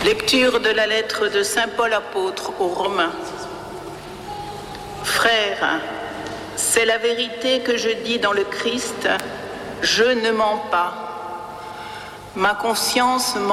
Lecture de la lettre de saint Paul apôtre aux Romains. Frères, c'est la vérité que je dis dans le Christ, je ne mens pas. Ma conscience